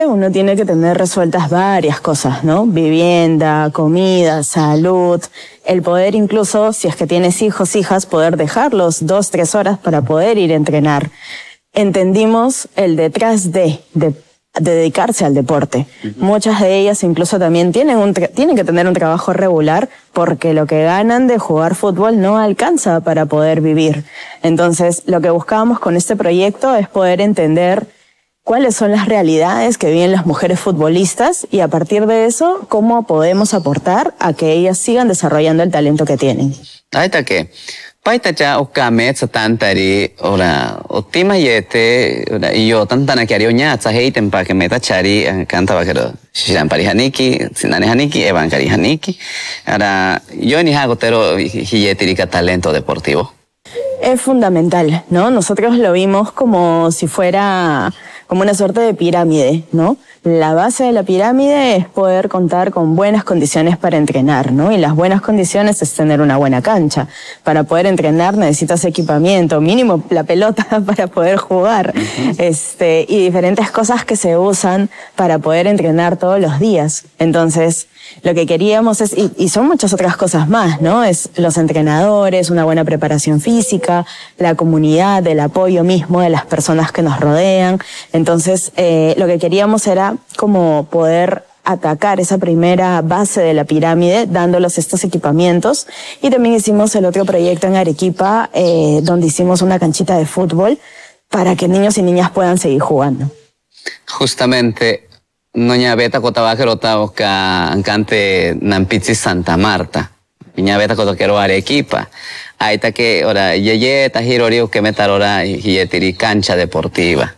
Uno tiene que tener resueltas varias cosas, ¿no? Vivienda, comida, salud, el poder incluso, si es que tienes hijos, hijas, poder dejarlos 2, 3 horas para poder ir a entrenar. Entendimos el detrás de dedicarse al deporte. Muchas de ellas incluso también tienen que tener un trabajo regular porque lo que ganan de jugar fútbol no alcanza para poder vivir. Entonces, lo que buscábamos con este proyecto es poder entender cuáles son las realidades que viven las mujeres futbolistas y a partir de eso, cómo podemos aportar a que ellas sigan desarrollando el talento que tienen. Paitacha okame satantari ora otima yete ora iyo tantana kiarionya heiten pa que meta chari canta bakero shiran pari haniki sinane haniki evankari haniki ara yo ni hago tero hiyetirika talento deportivo. Es fundamental, ¿no? Nosotros lo vimos como si fuera como una suerte de pirámide, ¿no? La base de la pirámide es poder contar con buenas condiciones para entrenar, ¿no? Y las buenas condiciones es tener una buena cancha. Para poder entrenar necesitas equipamiento, mínimo la pelota para poder jugar, y diferentes cosas que se usan para poder entrenar todos los días. Entonces, lo que queríamos es, y son muchas otras cosas más, ¿no? Es los entrenadores, una buena preparación física, la comunidad, el apoyo mismo de las personas que nos rodean. Entonces, lo que queríamos era como poder atacar esa primera base de la pirámide dándoles estos equipamientos. Y también hicimos el otro proyecto en Arequipa, donde hicimos una canchita de fútbol para que niños y niñas puedan seguir jugando. Justamente, Noña Beta Cotabajerota Oca Ancante Nampitzi Santa Marta. Niña Beta Cotaquero Arequipa. Ahí está que ahora yeye tajirorio que metarora yetiri cancha deportiva.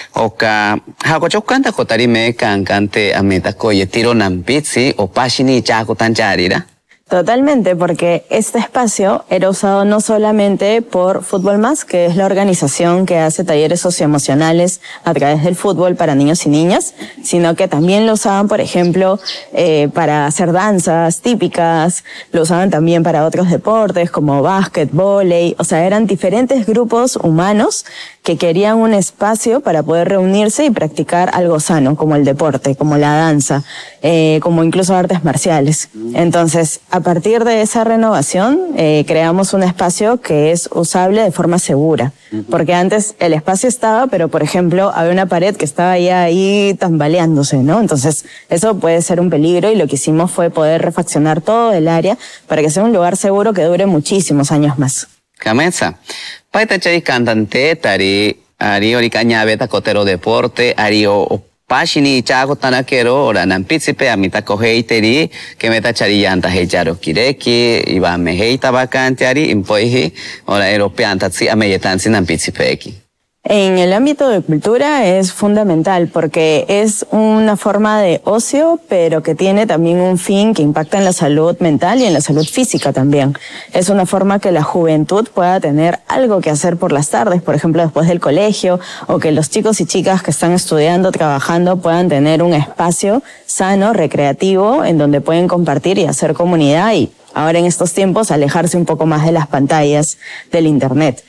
Oca hakocho canta kotari me cancante ameta koye tiro nampitzi o pashini chaco tancharira. Totalmente, porque este espacio era usado no solamente por Fútbol Más, que es la organización que hace talleres socioemocionales a través del fútbol para niños y niñas, sino que también lo usaban, por ejemplo, para hacer danzas típicas, lo usaban también para otros deportes como básquet, vóley, o sea, eran diferentes grupos humanos que querían un espacio para poder reunirse y practicar algo sano, como el deporte, como la danza, como incluso artes marciales. Entonces, a partir de esa renovación, creamos un espacio que es usable de forma segura. Porque antes el espacio estaba, pero por ejemplo, había una pared que estaba ya ahí tambaleándose, ¿no? Entonces, eso puede ser un peligro y lo que hicimos fue poder refaccionar todo el área para que sea un lugar seguro que dure muchísimos años más. Camesa, paita chay cantante tari ari ori caña beta cotero deporte ari o pashini chago tanakero ora nampitzipe amita coheiteri que meta charillanta hecharo kireki iba me heita vacante ari impoihi ora europeanta tsi ameyetansi nampitzipeki. En el ámbito de cultura es fundamental porque es una forma de ocio, pero que tiene también un fin que impacta en la salud mental y en la salud física también. Es una forma que la juventud pueda tener algo que hacer por las tardes, por ejemplo, después del colegio, o que los chicos y chicas que están estudiando, trabajando, puedan tener un espacio sano, recreativo, en donde pueden compartir y hacer comunidad y ahora en estos tiempos alejarse un poco más de las pantallas del internet.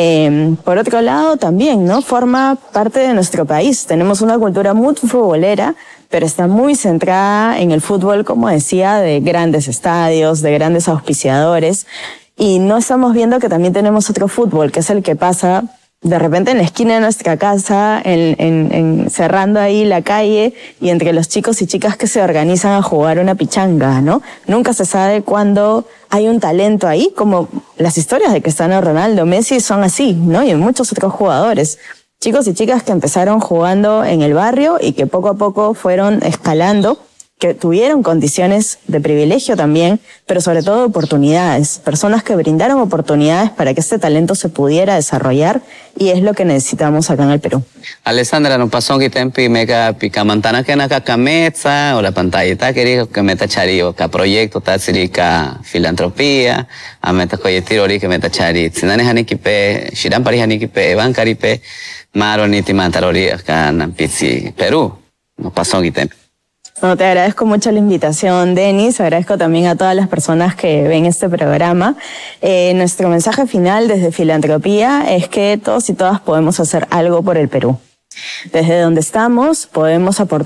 Por otro lado también, ¿no? Forma parte de nuestro país. Tenemos una cultura muy futbolera, pero está muy centrada en el fútbol, como decía, de grandes estadios, de grandes auspiciadores. Y no estamos viendo que también tenemos otro fútbol, que es el que pasa de repente en la esquina de nuestra casa, cerrando ahí la calle y entre los chicos y chicas que se organizan a jugar una pichanga, ¿no? Nunca se sabe cuándo hay un talento ahí, como las historias de Cristiano Ronaldo, Messi son así, ¿no? Y muchos otros jugadores. Chicos y chicas que empezaron jugando en el barrio y que poco a poco fueron escalando, que tuvieron condiciones de privilegio también, pero sobre todo oportunidades, personas que brindaron oportunidades para que este talento se pudiera desarrollar y es lo que necesitamos acá en el Perú. Alessandra, no pasó que tempi mega picamantana que naka cameza o la pantalla que que meta chario ka proyecto tatsiri ka filantropía a meta coyetiro ori que meta chari sinane hanikipe shiran pari hanikipe bancaripe maro niti mantarori acá en Pizzi Perú. No pasó que tempi. No, te agradezco mucho la invitación, Denis. Agradezco también a todas las personas que ven este programa. Nuestro mensaje final desde Filantropía es que todos y todas podemos hacer algo por el Perú. Desde donde estamos podemos aportar